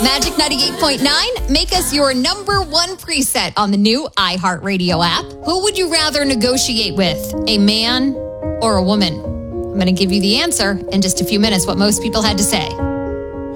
Magic 98.9, make us your number one preset on the new iHeartRadio app. Who would you rather negotiate with, a man or a woman? I'm going to give you the answer in just a few minutes, what most people had to say.